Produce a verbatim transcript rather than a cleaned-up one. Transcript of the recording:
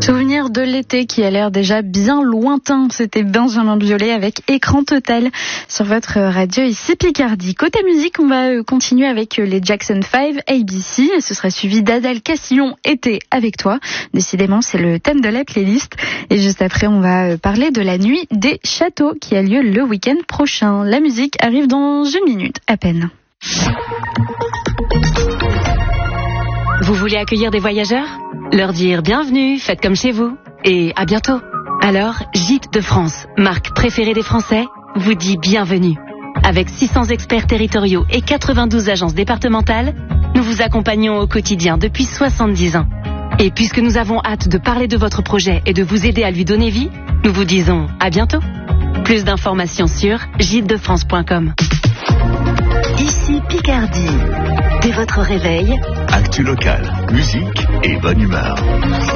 Souvenir de l'été qui a l'air déjà bien lointain. C'était Benjamin Biolay avec Écran Total sur votre radio ici Picardie. Côté musique, on va continuer avec les Jackson five, A B C. Et ce sera suivi d'Adèle Castillon, Été avec toi. Décidément, c'est le thème de la playlist. Et juste après, on va parler de la nuit des châteaux qui a lieu le week-end prochain. La musique arrive dans une minute à peine. Vous voulez accueillir des voyageurs ? Leur dire bienvenue, faites comme chez vous et à bientôt. Alors, Gîtes de France, marque préférée des Français, vous dit bienvenue. Avec six cents experts territoriaux et quatre-vingt-douze agences départementales, nous vous accompagnons au quotidien depuis soixante-dix ans. Et puisque nous avons hâte de parler de votre projet et de vous aider à lui donner vie, nous vous disons à bientôt. Plus d'informations sur gîtes de france point com. Ici Picardie. Dès votre réveil, actu local, musique et bonne humeur.